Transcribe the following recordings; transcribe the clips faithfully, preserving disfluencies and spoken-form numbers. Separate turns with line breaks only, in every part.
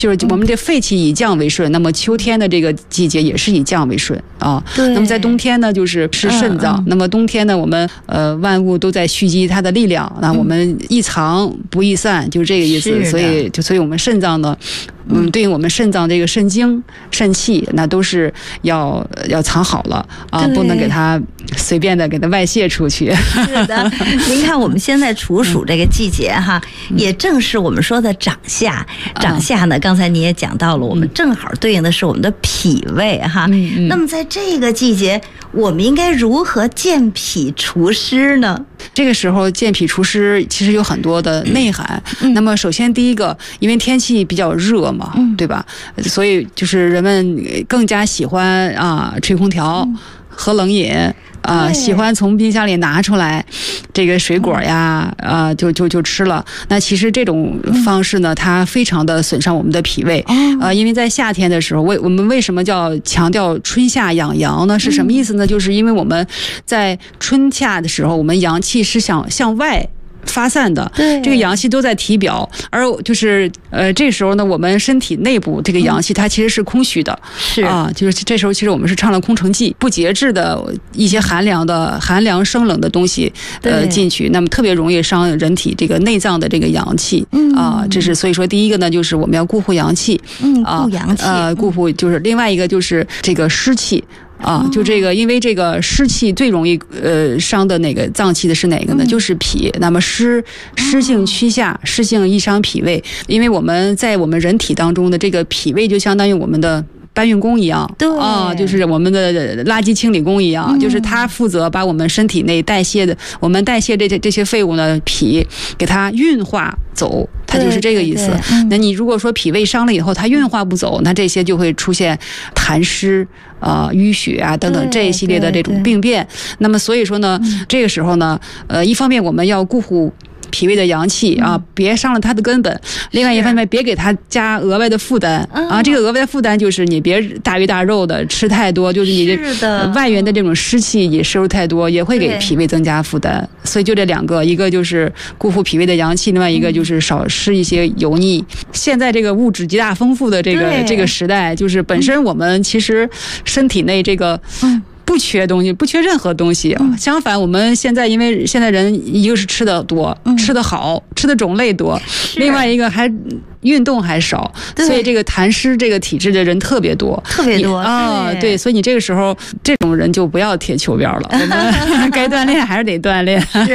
就是我们这废气以降为顺，那么秋天的这个季节也是以降为顺啊。那么在冬天呢，就是是肾脏。嗯嗯、那么冬天呢，我们呃万物都在蓄积它的力量，那我们易藏不易散，就这个意思。所以就所以我们肾脏呢。嗯，对应我们肾脏这个肾精、肾气，那都是要要藏好了啊，不能给它随便的给它外泄出去。
是的，您看我们现在处暑这个季节哈，嗯、也正是我们说的长夏。长夏呢，刚才你也讲到了，我们正好对应的是我们的脾胃哈。嗯嗯、那么在这个季节，我们应该如何健脾除湿呢？
这个时候健脾除湿其实有很多的内涵。嗯、那么首先第一个，因为天气比较热嘛，嗯、对吧？所以就是人们更加喜欢啊吹空调、嗯、喝冷饮。啊，喜欢从冰箱里拿出来这个水果呀，啊，就就就吃了。那其实这种方式呢，它非常的损伤我们的脾胃。啊，因为在夏天的时候，为我们为什么叫强调春夏养阳呢？是什么意思呢？就是因为我们在春夏的时候，我们阳气是想向外发散的，这个阳气都在体表，而就是呃这时候呢，我们身体内部这个阳气它其实是空虚的，是啊，就是这时候其实我们是唱了空城计，不节制的一些寒凉的寒凉生冷的东西呃进去，那么特别容易伤人体这个内脏的这个阳气。嗯啊，这是所以说第一个呢，就是我们要固护阳气，
嗯，固阳气，
呃，固护就是另外一个就是这个湿气。啊，就这个，因为这个湿气最容易呃伤的哪个脏器的是哪个呢？就是脾。那么湿湿性趋下，湿性易伤脾胃。因为我们在我们人体当中的这个脾胃就相当于我们的搬运工一样，对啊，就是我们的垃圾清理工一样，嗯、就是它负责把我们身体内代谢的，我们代谢这些这些废物呢，脾给它运化走，它就是这个意思。嗯、那你如果说脾胃伤了以后，它运化不走，那这些就会出现痰湿。呃，淤血啊，等等这一系列的这种病变。那么所以说呢，嗯、这个时候呢，呃，一方面我们要固护脾胃的阳气啊，嗯、别伤了它的根本；另外一方面，别给它加额外的负担啊。这个额外的负担就是你别大鱼大肉的吃太多，就是你这外源的这种湿气也摄入太多，也会给脾胃增加负担。所以就这两个，一个就是固护脾胃的阳气，另外一个就是少吃一些油腻。嗯、现在这个物质极大丰富的这个这个时代，就是本身我们其实身体内这个。嗯不缺东西，不缺任何东西。嗯、相反，我们现在因为现在人一个是吃的多，嗯、吃的好，吃的种类多，另外一个还运动还少，所以这个痰湿这个体质的人特别多，
特别多
啊。对, 对，所以你这个时候这种人就不要贴秋膘了，我们该锻炼还是得锻炼。是。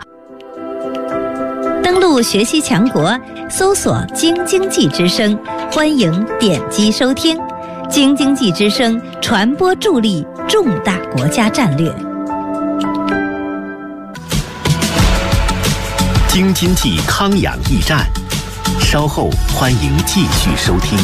登录学习强国，搜索“京津冀之声”，欢迎点击收听。京津冀之声传播助力重大国家战略。
京津冀康养驿站，稍后欢迎继续收听。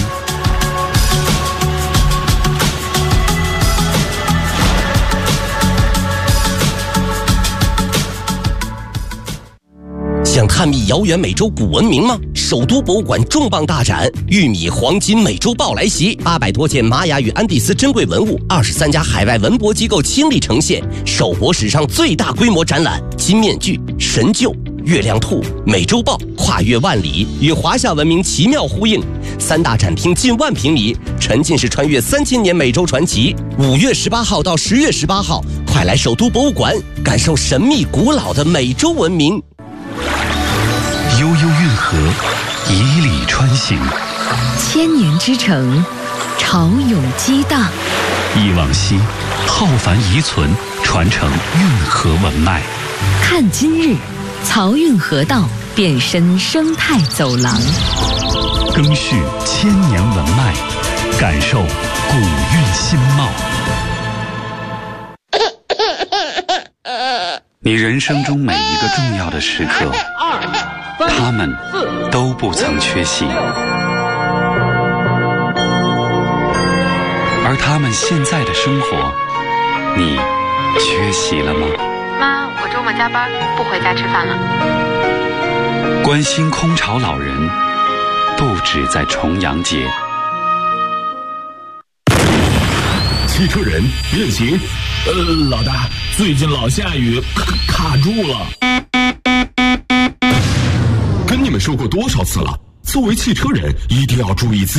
想探秘遥远美洲古文明吗？首都博物馆重磅大展“玉米黄金美洲豹”来袭，八百多件玛雅与安第斯珍贵文物，二十三家海外文博机构倾力呈现，首博史上最大规模展览。金面具、神鹫、月亮兔、美洲豹，跨越万里，与华夏文明奇妙呼应。三大展厅近万平米，沉浸式穿越三千年美洲传奇。五月十八号到十月十八号，快来首都博物馆，感受神秘古老的美洲文明。
悠悠运河，以礼穿行，
千年之城，潮涌激荡。
忆往昔，浩繁遗存，传承运河文脉。
看今日，漕运河道变身生态走廊，
更续千年文脉，感受古韵新貌。你人生中每一个重要的时刻，他们都不曾缺席，而他们现在的生活，你缺席了吗？
妈，我周末加班，不回家吃饭了。
关心空巢老人，不止在重阳节。
汽车人运行，呃，老大，最近老下雨，卡卡住了。跟你们说过多少次了， 作为汽车人，一定要注意自